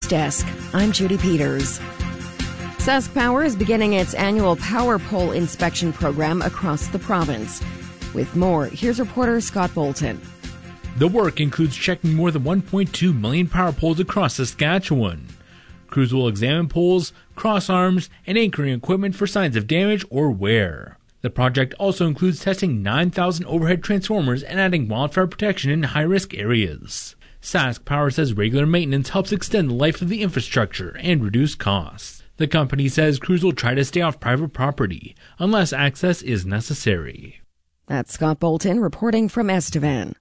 Desk. I'm Judy Peters. Sask Power is beginning its annual power pole inspection program across the province. With more, here's reporter Scott Bolton. The work includes checking more than 1.2 million power poles across Saskatchewan. Crews will examine poles, cross arms, and anchoring equipment for signs of damage or wear. The project also includes testing 9,000 overhead transformers and adding wildfire protection in high-risk areas. Sask Power says regular maintenance helps extend the life of the infrastructure and reduce costs. The company says crews will try to stay off private property unless access is necessary. That's Scott Bolton reporting from Estevan.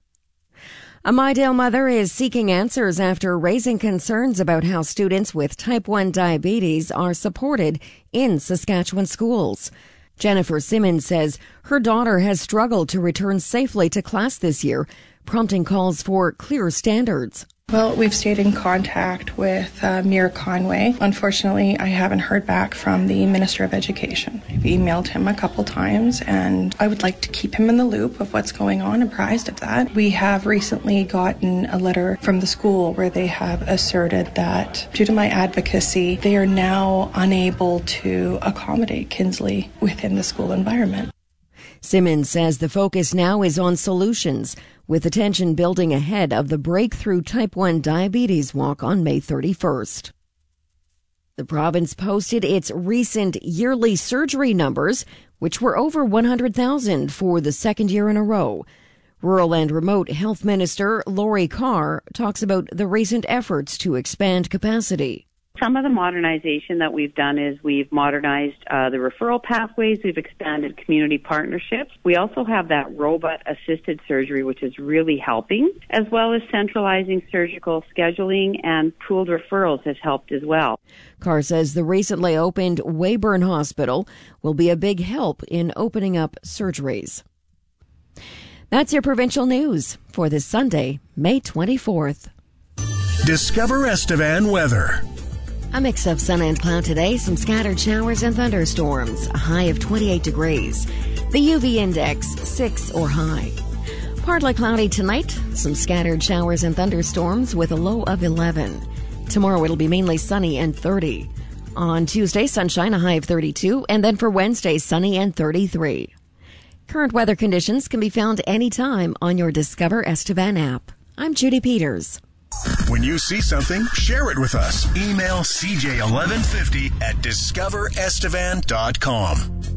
A Mydale mother is seeking answers after raising concerns about how students with type 1 diabetes are supported in Saskatchewan schools. Jennifer Simmons says her daughter has struggled to return safely to class this year, prompting calls for clear standards. Well, we've stayed in contact with Mayor Conway. Unfortunately, I haven't heard back from the Minister of Education. I've emailed him a couple times, and I would like to keep him in the loop of what's going on, apprised of that. We have recently gotten a letter from the school where they have asserted that due to my advocacy, they are now unable to accommodate Kinsley within the school environment. Simmons says the focus now is on solutions, with attention building ahead of the Breakthrough Type 1 Diabetes Walk on May 31st. The province posted its recent yearly surgery numbers, which were over 100,000 for the second year in a row. Rural and Remote Health Minister Lori Carr talks about the recent efforts to expand capacity. Some of the modernization that we've done is we've modernized the referral pathways. We've expanded community partnerships. We also have that robot-assisted surgery, which is really helping, as well as centralizing surgical scheduling and pooled referrals has helped as well. Carr says the recently opened Weyburn Hospital will be a big help in opening up surgeries. That's your provincial news for this Sunday, May 24th. Discover Estevan weather. A mix of sun and cloud today, some scattered showers and thunderstorms, a high of 28 degrees. The UV index 6 or high. Partly cloudy tonight, some scattered showers and thunderstorms with a low of 11. Tomorrow it'll be mainly sunny and 30. On Tuesday, sunshine, a high of 32, and then for Wednesday, sunny and 33. Current weather conditions can be found anytime on your Discover Estevan app. I'm Judy Peters. When you see something, share it with us. Email CJ1150@discoverestevan.com.